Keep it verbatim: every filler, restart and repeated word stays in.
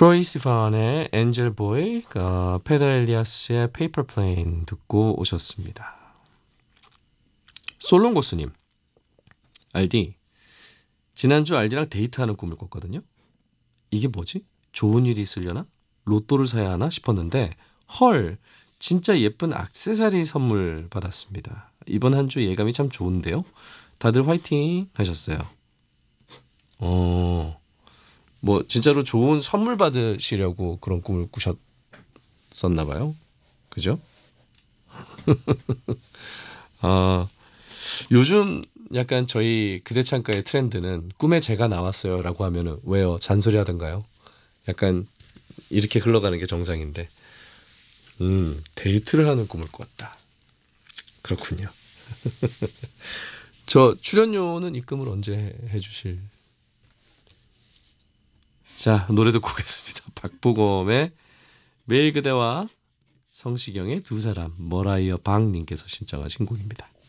트로이 시반의 엔젤 보이, 어, 페더 엘리아스의 페이퍼 플레인 듣고 오셨습니다. 솔롱고스님, 알디, 지난주 알디랑 데이트하는 꿈을 꿨거든요. 이게 뭐지? 좋은 일이 있으려나? 로또를 사야 하나 싶었는데 헐, 진짜 예쁜 액세서리 선물 받았습니다. 이번 한 주 예감이 참 좋은데요. 다들 화이팅 하셨어요. 어, 뭐 진짜로 좋은 선물 받으시려고 그런 꿈을 꾸셨었나 봐요. 그죠? 아, 요즘 약간 저희 그대창가의 트렌드는 꿈에 제가 나왔어요라고 하면은 왜요? 잔소리 하던가요? 약간 이렇게 흘러가는 게 정상인데, 음, 데이트를 하는 꿈을 꿨다. 그렇군요. 저 출연료는 입금을 언제 해주실? 자, 노래 듣고 오겠습니다. 박보검의 매일 그대와 성시경의 두 사람, 머라이어 박님께서 신청하신 곡입니다.